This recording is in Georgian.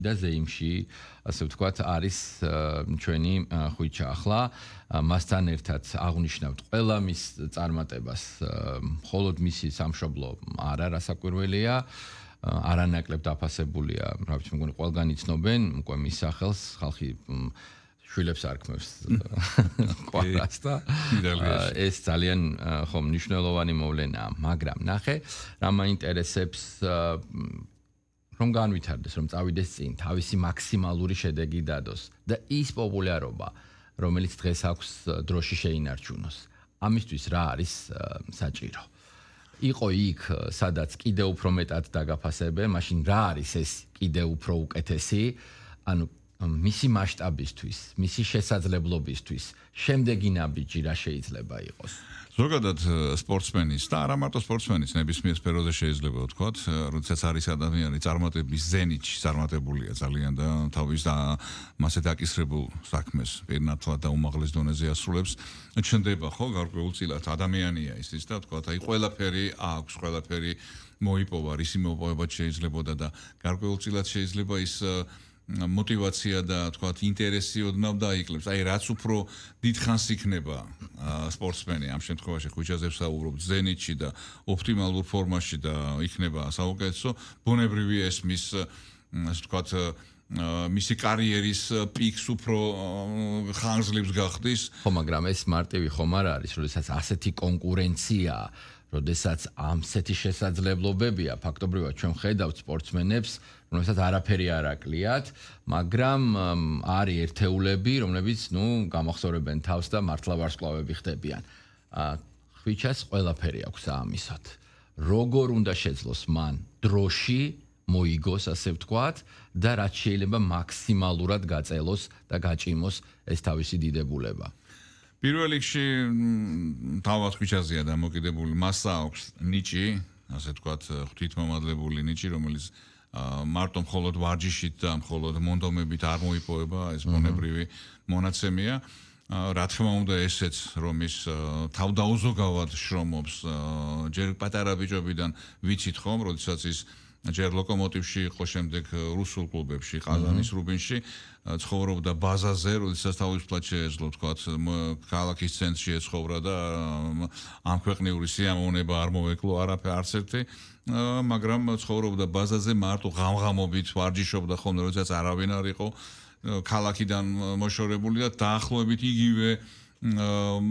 და ზეიმში, ასე ვთქვათ, არის ჩვენი ხვიჩა. ახლა მასთან ერთად აღნიშნავთ ყველა მის წარმატებას, მხოლოდ მისი სამშობლო არა რასაკვირველია, არანაკლებ დაფასებულია, რა ვიცი, მგონი ყველგან იცნობენ უკვე მის სახელს, ხალხი შვილებს არქმევს კვადრატს და ეს ძალიან ხომ მნიშვნელოვანი მოვლენაა, მაგრამ ნახე, რა მაინტერესებს რომ განვითარდეს, რომ წავიდეს წინ, თავისი მაქსიმალური შედეგი დადოს და ის პოპულარობა, რომელიც დღეს აქვს დროში შეინარჩუნოს. ამისთვის რა არის საჭირო? იყო იქ, სადაც კიდევ უფრო მეტად დაგაფასებენ, მაშინ რა არის ეს კიდევ უფრო უკეთესი? ანუ მისი მასშტაბისთვის, მისი შესაძლებლობისთვის, შემდეგი ნაბიჯი რა შეიძლება იყოს? ზოგადად სპორტსმენის და არა მარტო სპორტსმენის ნებისმიერ სფეროზე შეიძლება ვთქვათ, როდესაც არის ადამიანი წარმატების ზენიტში, წარმატებულია ძალიან და თავის და მასე დაკისრებულ საქმეს პირნათლად და უმაღლეს დონეზე ასრულებს, ჩნდება ხო გარკვეულწილად ადამიანია ის და ვთქვათ, აი ყველაფერი აქვს, ყველაფერი მოიპოვა, რისი მოპოვება შეიძლებოდა და გარკვეულწილად შეიძლება ის мотивация და თქვათ ინტერესი ოდნავ დაიკლებს. აი რაც უფრო დიდხანს იქნება სპორტსმენი ამ შემთხვევაში ხვიჩაზე ვსაუბრობ ზენიტში და ოპტიმალურ ფორმაში და იქნება საუკეთესო ბუნებრივია ეს მის ასე ვთქვათ მისი კარიერის პიქს უფრო ხანგრძლივს გახდის. ხო, მაგრამ ეს მარტივი ხომ არ არის, როდესაც ასეთი კონკურენციაა, როდესაც ამსეთი შესაძლებლობებია, ფაქტობრივად ჩვენ ხედავთ სპორტსმენებს, რომელსაც არაფერი არ აკლიათ, მაგრამ არის ერთეულები, რომლებიც, გამახსოვრებენ თავს და მართლა ვარსკვლავები ხდებიან. ხვიჩას ყველაფერი აქვს ამისოთ. როგორ უნდა შეძლოს მან დროში მოიგოს, ასე ვთქვათ, და რაც შეიძლება მაქსიმალურად გაწელოს და გაჭიმოს ეს თავისი დიდებულება. პირველ რიგში თავად ხვიჩაზეა დამოკიდებული, მასა აქვს ნიჭი, ასე ვთქვათ, ღვთითმომადლებული ნიჭი, რომელიც მარტო მხოლოდ ვარჯიშით და მხოლოდ მონდომებით არ მოიპოვება, ეს ბუნებრივი მონაცემია. რა თქმა უნდა, ესეც რომ ის თავდაუზოგავად შრომობს, ჯერ პატარა ბიჭობიდან ვიცით ხომ, როდესაც ის ჯერ ლოკომოტივში იყო, შემდეგ რუსულ კლუბებში, ყაზანის რუბინში ცხოვრობდა ბაზაზე, როდესაც თავისუფლად შეეძლო, ვთქვათ, ქალაქის ცენტრში ეცხოვრა და ამ ქვეყნიური სიამოვნება არ მოეკლო არც ერთი, მაგრამ ცხოვრობდა ბაზაზე, მარტო ღამღამობით ვარჯიშობდა ხოლმე, როდესაც არავინ არ იყო ქალაქიდან მოშორებული და დაახლოებით იგივე